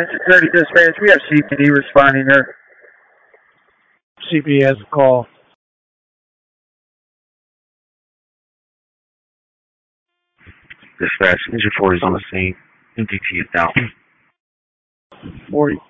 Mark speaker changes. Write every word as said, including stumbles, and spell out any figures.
Speaker 1: Security Dispatch, we have C P D responding here.
Speaker 2: C P D has a call.
Speaker 3: Dispatch, Ninja forty is on the scene. M D T is down.
Speaker 2: forty.